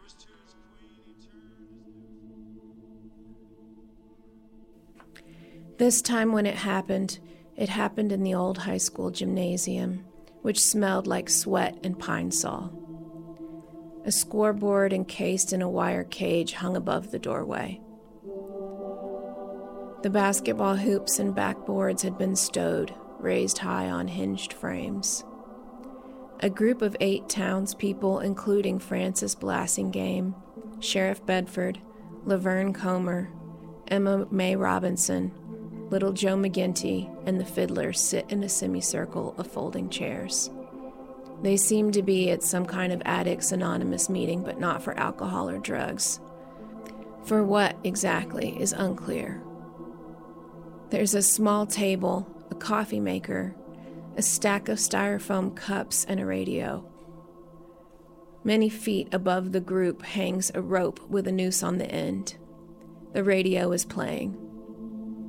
This time when it happened in the old high school gymnasium, which smelled like sweat and pine saw. A scoreboard encased in a wire cage hung above the doorway. The basketball hoops and backboards had been stowed, raised high on hinged frames. A group of 8 townspeople, including Francis Blassingame, Sheriff Bedford, Laverne Comer, Emma May Robinson, Little Joe McGinty, and the fiddler sit in a semicircle of folding chairs. They seem to be at some kind of Addicts Anonymous meeting, but not for alcohol or drugs. For what exactly is unclear. There's a small table, a coffee maker, a stack of styrofoam cups, and a radio. Many feet above the group hangs a rope with a noose on the end. The radio is playing.